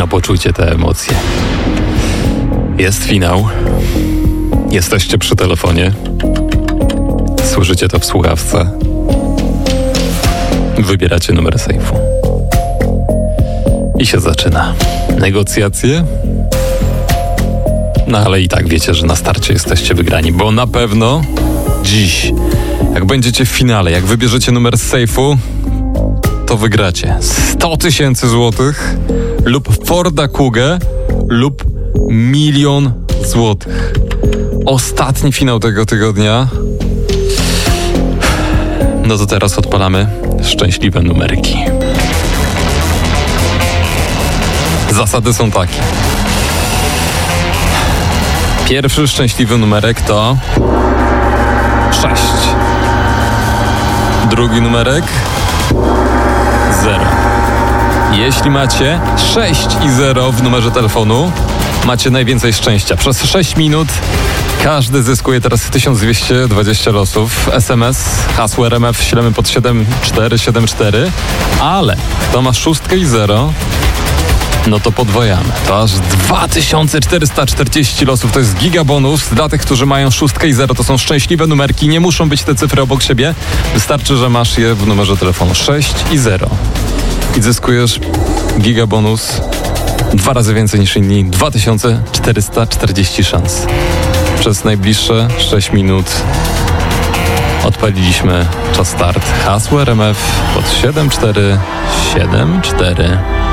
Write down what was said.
No poczujcie te emocje. Jest finał. Jesteście przy telefonie. Słyszycie to w słuchawce. Wybieracie numer sejfu. I się zaczyna. Negocjacje? No ale i tak wiecie, że na starcie jesteście wygrani, bo na pewno dziś, jak będziecie w finale, jak wybierzecie numer z sejfu, to wygracie 100 000 złotych lub Forda Kugę lub 1 000 000 złotych. Ostatni finał tego tygodnia. No to teraz odpalamy szczęśliwe numerki. Zasady są takie. Pierwszy szczęśliwy numerek to 6. Drugi numerek 0. Jeśli macie 6 i 0 w numerze telefonu, macie najwięcej szczęścia. Przez 6 minut każdy zyskuje teraz 1220 losów. SMS, hasło RMF ślemy pod 7474, ale kto ma 6 i 0, no to podwajamy. To aż 2440 losów. To jest gigabonus dla tych, którzy mają 6 i 0. To są szczęśliwe numerki. Nie muszą być te cyfry obok siebie. Wystarczy, że masz je w numerze telefonu. 6 i 0. I zyskujesz gigabonus 2 razy więcej niż inni. 2440 szans. Przez najbliższe 6 minut odpaliliśmy czas start. Hasło RMF pod 7474.